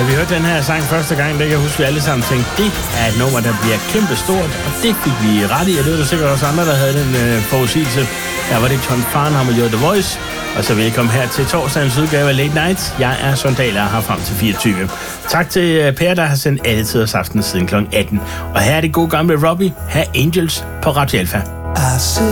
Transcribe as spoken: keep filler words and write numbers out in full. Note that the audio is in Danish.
Da vi hørte den her sang første gang, der kan jeg huske, at vi alle sammen tænkte, det er et nummer, der bliver kæmpe stort, og det fik vi ret i, og det var der sikkert også andre, der havde den øh, forudsigelse. Der var det John Farnham og The Voice, og så velkommen her til torsdagens udgave af Late Night. Jeg er Søren Dahl, og er her frem til fireogtyve. Tak til Per, der har sendt alle tiders aften siden klokken atten. Og her er det gode gamle Robbie, her Angels på Radio Alpha.